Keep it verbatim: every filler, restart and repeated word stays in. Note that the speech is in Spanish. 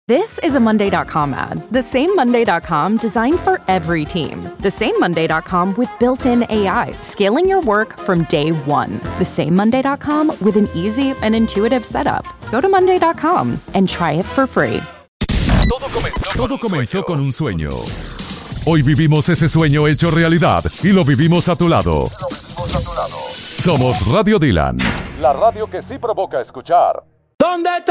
This is a Monday dot com ad. The same Monday dot com designed for every team. The same Monday dot com with built-in A I, scaling your work from day one. The same Monday dot com with an easy and intuitive setup. Go to Monday dot com and try it for free. Todo comenzó, Todo comenzó con un sueño. Hoy vivimos ese sueño hecho realidad y lo vivimos a tu lado. Somos Radio Dylan, la radio que sí provoca escuchar. ¿Dónde está?